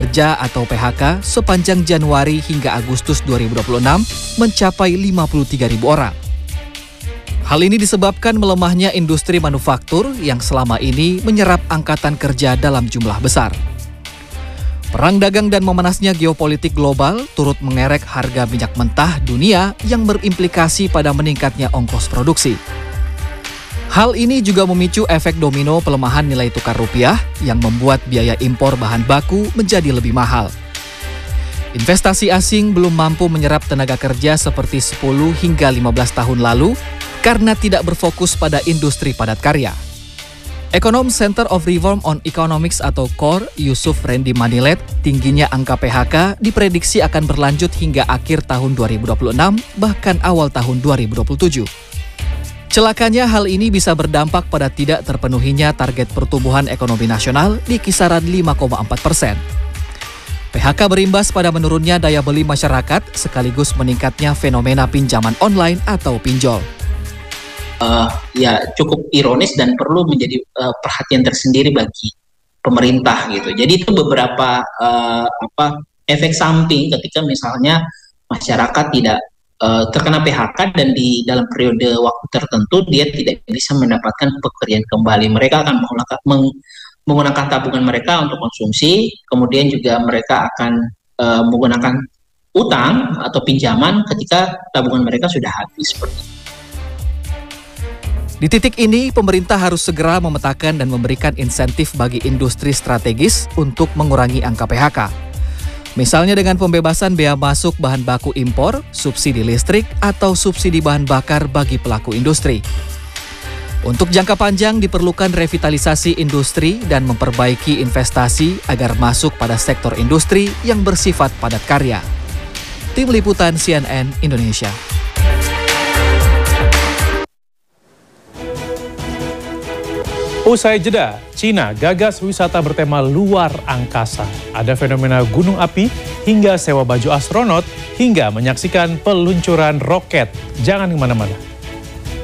Kerja atau PHK sepanjang Januari hingga Agustus 2026 mencapai 53.000 orang. Hal ini disebabkan melemahnya industri manufaktur yang selama ini menyerap angkatan kerja dalam jumlah besar. Perang dagang dan memanasnya geopolitik global turut mengerek harga minyak mentah dunia yang berimplikasi pada meningkatnya ongkos produksi. Hal ini juga memicu efek domino pelemahan nilai tukar rupiah yang membuat biaya impor bahan baku menjadi lebih mahal. Investasi asing belum mampu menyerap tenaga kerja seperti 10 hingga 15 tahun lalu karena tidak berfokus pada industri padat karya. Ekonom Center of Reform on Economics atau CORE, Yusuf Randy Manilet, tingginya angka PHK diprediksi akan berlanjut hingga akhir tahun 2026 bahkan awal tahun 2027. Celakanya hal ini bisa berdampak pada tidak terpenuhinya target pertumbuhan ekonomi nasional di kisaran 5,4%. PHK berimbas pada menurunnya daya beli masyarakat sekaligus meningkatnya fenomena pinjaman online atau pinjol. Ya cukup ironis dan perlu menjadi perhatian tersendiri bagi pemerintah gitu. Jadi itu beberapa efek samping ketika misalnya masyarakat tidak terkena PHK dan di dalam periode waktu tertentu dia tidak bisa mendapatkan pekerjaan kembali. Mereka akan menggunakan tabungan mereka untuk konsumsi, kemudian juga mereka akan menggunakan utang atau pinjaman ketika tabungan mereka sudah habis. Di titik ini, pemerintah harus segera memetakan dan memberikan insentif bagi industri strategis untuk mengurangi angka PHK. Misalnya dengan pembebasan bea masuk bahan baku impor, subsidi listrik, atau subsidi bahan bakar bagi pelaku industri. Untuk jangka panjang diperlukan revitalisasi industri dan memperbaiki investasi agar masuk pada sektor industri yang bersifat padat karya. Tim Liputan CNN Indonesia. Usai jeda, Cina gagas wisata bertema luar angkasa. Ada fenomena gunung api hingga sewa baju astronot hingga menyaksikan peluncuran roket. Jangan kemana-mana.